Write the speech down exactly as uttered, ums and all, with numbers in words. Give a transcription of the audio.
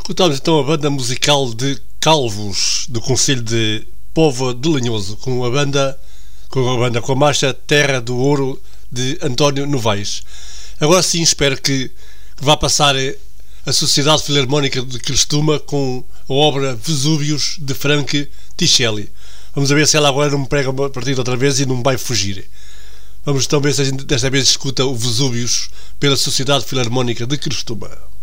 Escutámos então a banda musical de Calvos, do concelho de Póvoa de Lanhoso, com a banda com a banda com a marcha Terra do Ouro de António Novaes. Agora sim espero que, que vá passar a Sociedade Filarmónica de Crestuma com a obra Vesúvios de Frank Ticelli. Vamos ver se ela agora não me prega a partir outra vez e não me vai fugir. Vamos então ver se a gente desta vez escuta o Vesúvios pela Sociedade Filarmónica de Crestuma.